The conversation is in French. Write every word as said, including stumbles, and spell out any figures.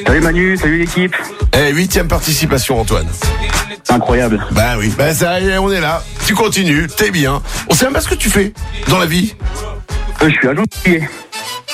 Salut Manu, salut l'équipe. Eh, huitième participation, Antoine. C'est incroyable. Bah oui, bah ça y est, on est là. Tu continues, t'es bien. On sait même pas ce que tu fais dans la vie. Euh, je suis agent immobilier.